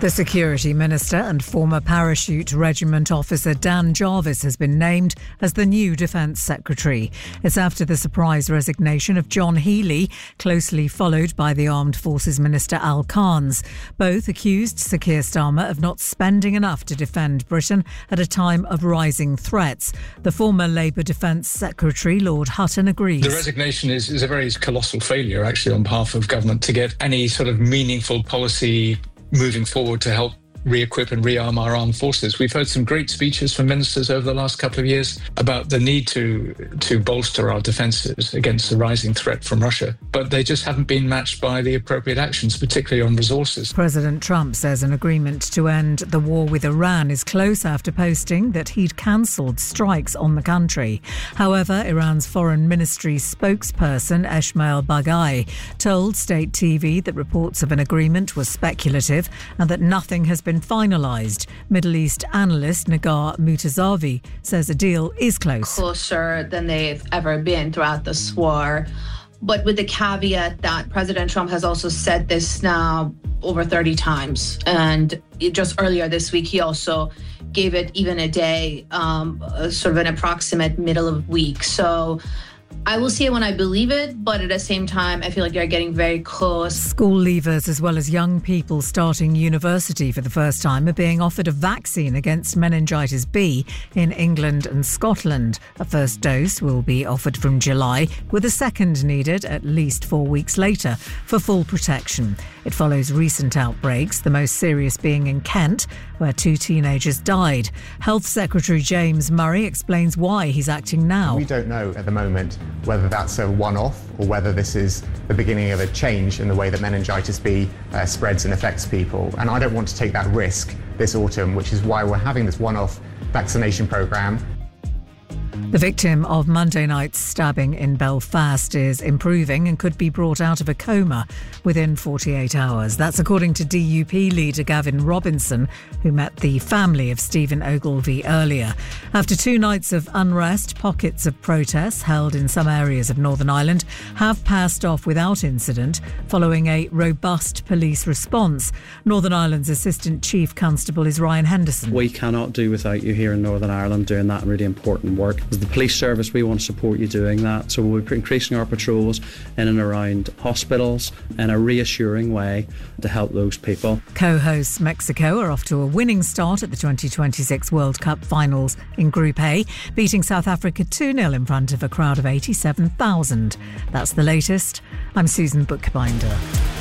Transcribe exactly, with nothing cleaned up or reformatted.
The Security Minister and former Parachute Regiment officer Dan Jarvis has been named as the new Defence Secretary. It's after the surprise resignation of John Healey, closely followed by the Armed Forces Minister Al Carnes. Both accused Sir Keir Starmer of not spending enough to defend Britain at a time of rising threats. The former Labour Defence Secretary, Lord Hutton, agrees. The resignation is, is a very colossal failure, actually, on behalf of government to get any sort of meaningful policy moving forward to help re-equip and rearm our armed forces. We've heard some great speeches from ministers over the last couple of years about the need to to bolster our defences against the rising threat from Russia, but they just haven't been matched by the appropriate actions, particularly on resources. President Trump says an agreement to end the war with Iran is close after posting that he'd cancelled strikes on the country. However, Iran's foreign ministry spokesperson Esmail Baghai told state T V that reports of an agreement were speculative and that nothing has been finalised. Middle East analyst Nagar Mutazavi says a deal is close. Closer than they've ever been throughout this war. But with the caveat that President Trump has also said this now over thirty times. And just earlier this week, he also gave it even a day, um, sort of an approximate middle of week. So I will see it when I believe it, but at the same time, I feel like they're getting very close. School leavers as well as young people starting university for the first time are being offered a vaccine against meningitis B in England and Scotland. A first dose will be offered from July, with a second needed at least four weeks later for full protection. It follows recent outbreaks, the most serious being in Kent, where two teenagers died. Health Secretary James Murray explains why he's acting now. We don't know at the moment whether that's a one-off or whether this is the beginning of a change in the way that meningitis B uh, spreads and affects people. And I don't want to take that risk this autumn, which is why we're having this one-off vaccination programme. The victim of Monday night's stabbing in Belfast is improving and could be brought out of a coma within forty-eight hours. That's according to D U P leader Gavin Robinson, who met the family of Stephen Ogilvie earlier. After two nights of unrest, pockets of protests held in some areas of Northern Ireland have passed off without incident following a robust police response. Northern Ireland's Assistant Chief Constable is Ryan Henderson. We cannot do without you here in Northern Ireland doing that really important work. As the police service, we want to support you doing that. So we'll be increasing our patrols in and around hospitals in a reassuring way to help those people. Co-hosts Mexico are off to a winning start at the twenty twenty-six World Cup finals in Group A, beating South Africa two nil in front of a crowd of eighty-seven thousand. That's the latest. I'm Susan Bookbinder.